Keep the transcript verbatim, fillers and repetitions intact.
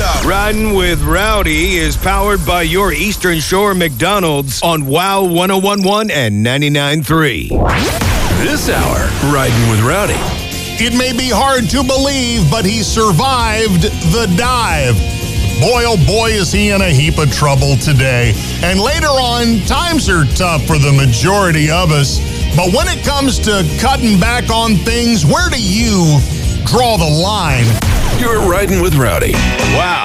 up? Riding with Rowdy is powered by your Eastern Shore McDonald's on WOW one oh one point one and ninety-nine point three. This hour, Riding with Rowdy. It may be hard to believe, but he survived the dive. Boy, oh boy, is he in a heap of trouble today. And later on, times are tough for the majority of us. But when it comes to cutting back on things, where do you draw the line? You're Riding with Rowdy. Wow.